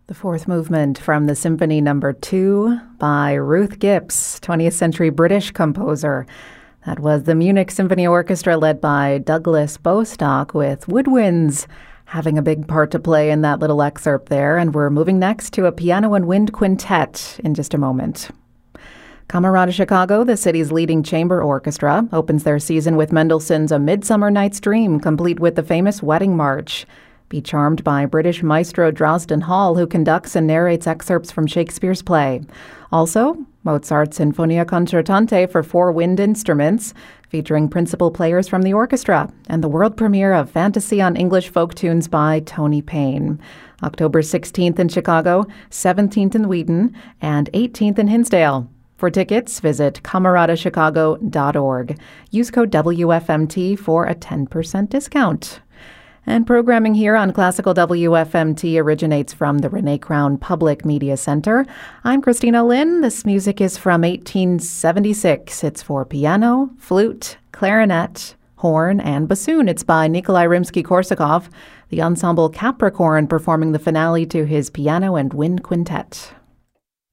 The fourth movement from the Symphony No. 2 by Ruth Gibbs, 20th century British composer. That was the Munich Symphony Orchestra led by Douglas Bostock with woodwinds having a big part to play in that little excerpt there. And we're moving next to a piano and wind quintet in just a moment. Camerata Chicago, the city's leading chamber orchestra, opens their season with Mendelssohn's A Midsummer Night's Dream, complete with the famous Wedding March. Be charmed by British maestro Drowston Hall, who conducts and narrates excerpts from Shakespeare's play. Also, Mozart's Sinfonia Concertante for 4 wind instruments, featuring principal players from the orchestra, and the world premiere of Fantasy on English Folk Tunes by Tony Payne. October 16th in Chicago, 17th in Wheaton, and 18th in Hinsdale. For tickets, visit cameratachicago.org. Use code WFMT for a 10% discount. And programming here on Classical WFMT originates from the Renee Crown Public Media Center. I'm Christina Lynn. This music is from 1876. It's for piano, flute, clarinet, horn, and bassoon. It's by Nikolai Rimsky-Korsakov, the ensemble Capricorn performing the finale to his piano and wind quintet.